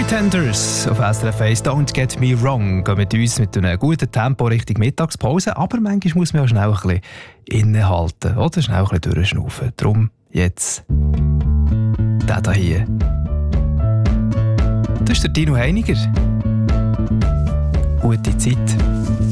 Pretenders auf SRF 1, Don't Get Me Wrong, gehen mit uns mit einem guten Tempo Richtung Mittagspause, aber manchmal muss man ja schnell ein bisschen innehalten oder schnell ein bisschen durchschnaufen. Darum jetzt der hier. Das ist der Dino Heiniger. Gute Zeit.